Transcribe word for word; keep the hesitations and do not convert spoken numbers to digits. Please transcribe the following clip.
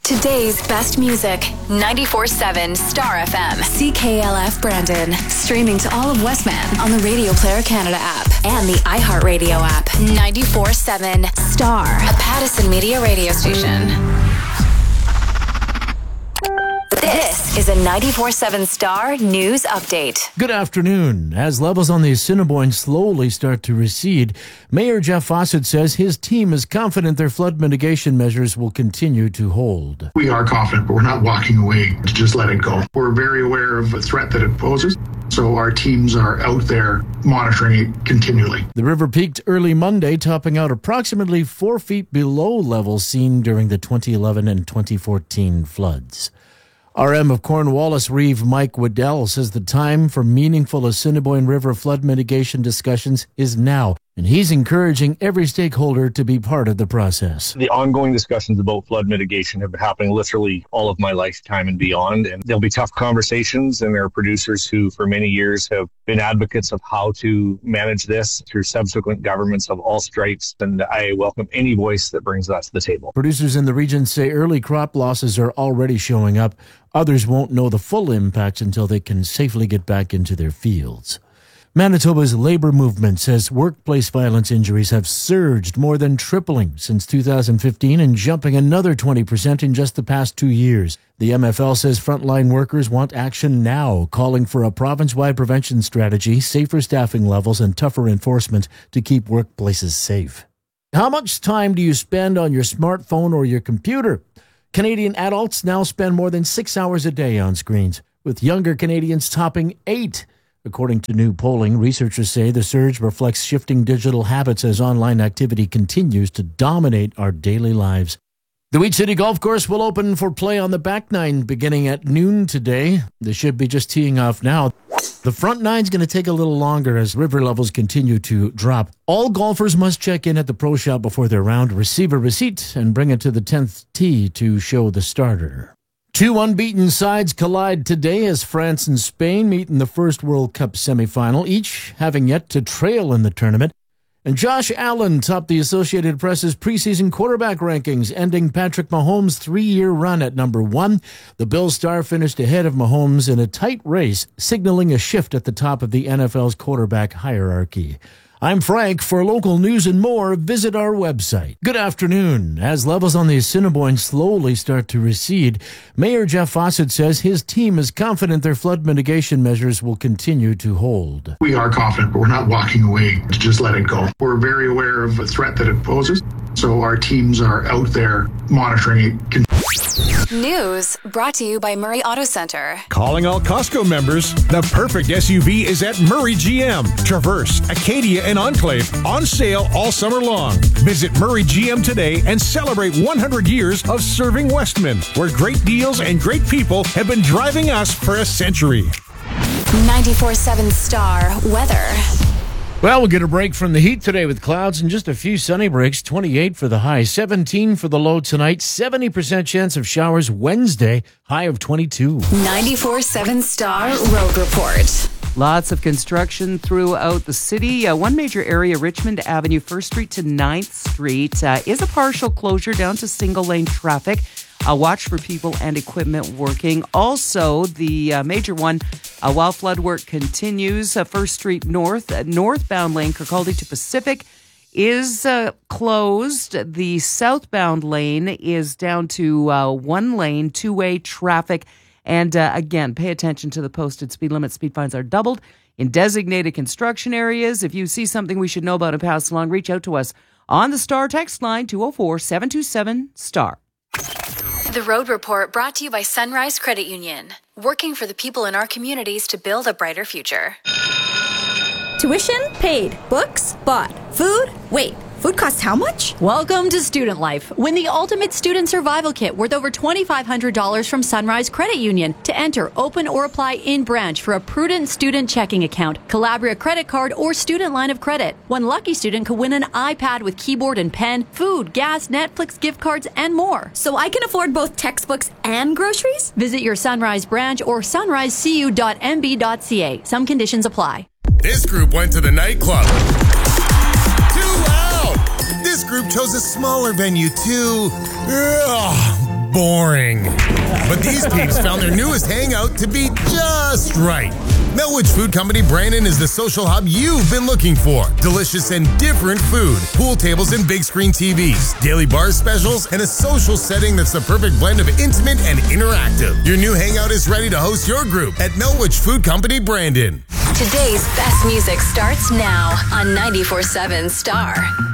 Today's best music, ninety-four seven Star F M. C K L F Brandon. Streaming to all of Westman on the Radio Player Canada app and the iHeartRadio app. ninety-four seven Star, a Pattison Media radio station. This is a ninety-four seven Star News Update. Good afternoon. As levels on the Assiniboine slowly start to recede, Mayor Jeff Fawcett says his team is confident their flood mitigation measures will continue to hold. We are confident, but we're not walking away to just let it go. We're very aware of the threat that it poses, so our teams are out there monitoring it continually. The river peaked early Monday, topping out approximately four feet below levels seen during the twenty eleven and twenty fourteen floods. R M of Cornwallis Reeve Mike Waddell says the time for meaningful Assiniboine River flood mitigation discussions is now, and he's encouraging every stakeholder to be part of the process. The ongoing discussions about flood mitigation have been happening literally all of my lifetime and beyond, and there'll be tough conversations, and there are producers who for many years have been advocates of how to manage this through subsequent governments of all stripes, and I welcome any voice that brings that to the table. Producers in the region say early crop losses are already showing up. Others won't know the full impact until they can safely get back into their fields. Manitoba's labor movement says workplace violence injuries have surged, more than tripling since two thousand fifteen and jumping another twenty percent in just the past two years. The M F L says frontline workers want action now, calling for a province-wide prevention strategy, safer staffing levels, and tougher enforcement to keep workplaces safe. How much time do you spend on your smartphone or your computer? Canadian adults now spend more than six hours a day on screens, with younger Canadians topping eight. According to new polling, researchers say the surge reflects shifting digital habits as online activity continues to dominate our daily lives. The Wheat City Golf Course will open for play on the back nine beginning at noon today. They should be just teeing off now. The front nine's going to take a little longer as river levels continue to drop. All golfers must check in at the pro shop before their round, receive a receipt, and bring it to the tenth tee to show the starter. Two unbeaten sides collide today as France and Spain meet in the first World Cup semifinal, each having yet to trail in the tournament. And Josh Allen topped the Associated Press's preseason quarterback rankings, ending Patrick Mahomes' three-year run at number one. The Bills star finished ahead of Mahomes in a tight race, signaling a shift at the top of the N F L's quarterback hierarchy. I'm Frank. For local news and more, visit our website. Good afternoon. As levels on the Assiniboine slowly start to recede, Mayor Jeff Fawcett says his team is confident their flood mitigation measures will continue to hold. We are confident, but we're not walking away to just let it go. We're very aware of the threat that it poses, so our teams are out there monitoring it continually. News brought to you by Murray Auto Center. Calling all Costco members, the perfect S U V is at Murray G M. Traverse, Acadia, and Enclave on sale all summer long. Visit Murray G M today and celebrate one hundred years of serving Westman, where great deals and great people have been driving us for a century. ninety-four seven Star Weather. Well, we'll get a break from the heat today with clouds and just a few sunny breaks. twenty-eight for the high, seventeen for the low tonight, seventy percent chance of showers Wednesday, high of twenty-two. ninety-four seven Star Road Report. Lots of construction throughout the city. Uh, one major area, Richmond Avenue, first Street to ninth Street, uh, is a partial closure down to single-lane traffic. Uh, watch for people and equipment working. Also, the uh, major one, uh, while flood work continues, uh, First Street North, uh, northbound lane, Kirkcaldy to Pacific, is uh, closed. The southbound lane is down to uh, one lane, two-way traffic. And uh, again, pay attention to the posted speed limit. Speed fines are doubled in designated construction areas. If you see something we should know about and pass along, reach out to us on the Star text line, two oh four, seven two seven, STAR. The Road Report brought to you by Sunrise Credit Union, working for the people in our communities to build a brighter future. Tuition paid. Books bought. Food? Wait, food costs how much? Welcome to Student Life. Win the Ultimate Student Survival Kit worth over twenty-five hundred dollars from Sunrise Credit Union. To enter, open or apply in branch for a prudent student checking account, Calabria credit card, or student line of credit. One lucky student could win an iPad with keyboard and pen, food, gas, Netflix gift cards, and more. So I can afford both textbooks and groceries? Visit your Sunrise branch or sunrise c u dot m b dot c a. Some conditions apply. This group went to the nightclub. Too loud! This group chose a smaller venue too. Ugh, boring. But these peeps found their newest hangout to be just right. Melwood Food Company Brandon is the social hub you've been looking for. Delicious and different food, pool tables and big screen T Vs, daily bar specials, and a social setting that's the perfect blend of intimate and interactive. Your new hangout is ready to host your group at Melwood Food Company Brandon. Today's best music starts now on ninety-four seven Star.